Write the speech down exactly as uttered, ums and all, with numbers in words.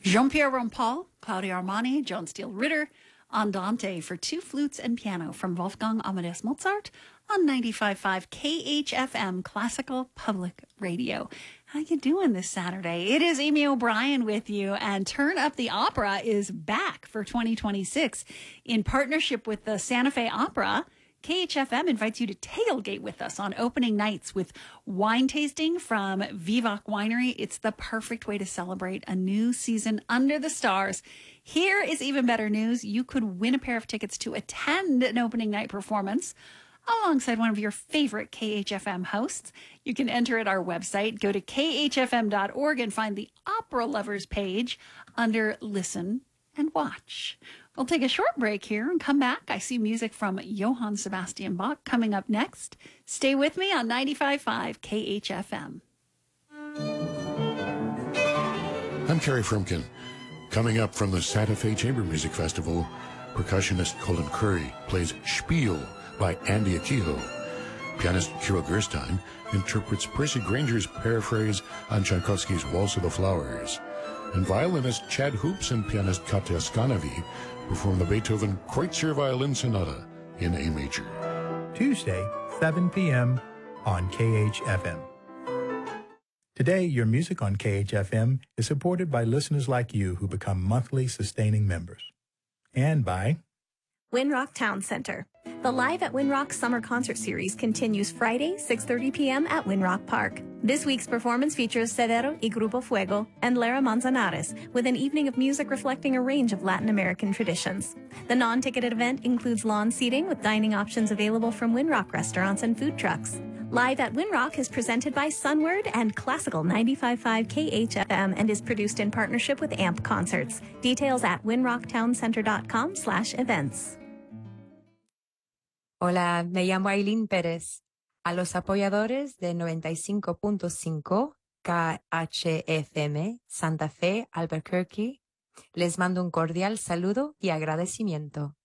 Jean-Pierre Rampal, Claudio Armani, John Steele Ritter, Andante for two flutes and piano from Wolfgang Amadeus Mozart on ninety-five point five K H F M Classical Public Radio. How you doing this Saturday? It is Amy O'Brien with you, and Turn Up the Opera is back for twenty twenty-six. In partnership with the Santa Fe Opera, K H F M invites you to tailgate with us on opening nights with wine tasting from Vivac Winery. It's the perfect way to celebrate a new season under the stars. Here is even better news. You could win a pair of tickets to attend an opening night performance alongside one of your favorite K H F M hosts. You can enter at our website. Go to K H F M dot org and find the Opera Lovers page under Listen and Watch. We'll take a short break here and come back. I see music from Johann Sebastian Bach coming up next. Stay with me on ninety-five point five K H F M. I'm Kerry Frumkin. Coming up from the Santa Fe Chamber Music Festival, percussionist Colin Curry plays Spiel by Andy Akiho. Pianist Kira Gerstein interprets Percy Granger's paraphrase on Tchaikovsky's Waltz of the Flowers. And violinist Chad Hoops and pianist Katya Skanavi perform the Beethoven Kreutzer Violin Sonata in A major. Tuesday, seven p.m. on K H F M. Today, your music on K H F M is supported by listeners like you who become monthly sustaining members. And by Winrock Town Center. The Live at Winrock Summer Concert Series continues Friday, six thirty p.m. at Winrock Park. This week's performance features Severo y Grupo Fuego and Lara Manzanares, with an evening of music reflecting a range of Latin American traditions. The non-ticketed event includes lawn seating with dining options available from Winrock restaurants and food trucks. Live at Winrock is presented by Sunward and Classical ninety-five point five K H F M and is produced in partnership with A M P Concerts. Details at winrocktowncenter dot com slash events. Hola, me llamo Aileen Pérez. A los apoyadores de noventa y cinco punto cinco K H F M Santa Fe, Albuquerque, les mando un cordial saludo y agradecimiento.